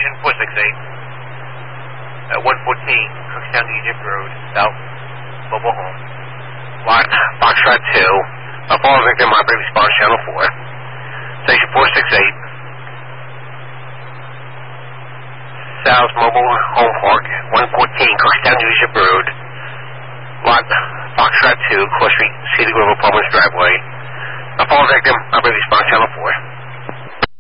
Station 468 at 114 Cookstown Egypt Road, South Mobile Home. Lot Foxtrot 2. A fall victim, operating response channel 4. Station 468. South Mobile Home Park, 114 Cookstown Egypt Road. Lot Foxtrot 2, Court Street, Cedar Grove Apartments driveway. A fall victim, operating response channel 4.